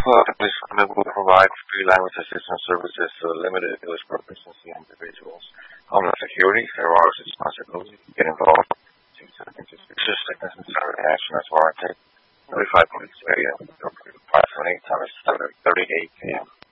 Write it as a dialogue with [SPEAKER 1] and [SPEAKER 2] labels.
[SPEAKER 1] Well, the police department will provide free language assistance services to limited English proficiency individuals. Homeland Security, federal responsibility to get involved. If necessary action is warranted. Notify police area. 528 times 7:38 p.m.